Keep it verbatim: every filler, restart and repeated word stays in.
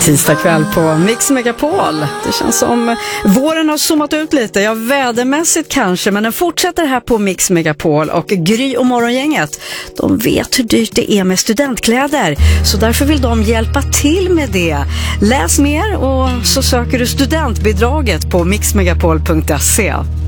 Tisdag kväll på Mix Megapol. Det känns som våren har zoomat ut lite, ja vädermässigt kanske, men den fortsätter här på Mix Megapol och Gry och Morgongänget. De vet hur dyrt det är med studentkläder, så därför vill de hjälpa till med det. Läs mer och så söker du studentbidraget på mixmegapol punkt se.